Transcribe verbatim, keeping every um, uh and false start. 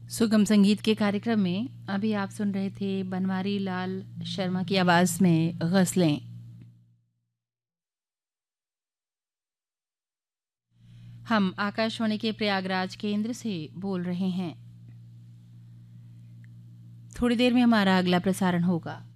सुगम संगीत के कार्यक्रम में अभी आप सुन रहे थे बनवारी लाल शर्मा की आवाज़ में गज़लें। हम आकाशवाणी के प्रयागराज केंद्र से बोल रहे हैं। थोड़ी देर में हमारा अगला प्रसारण होगा।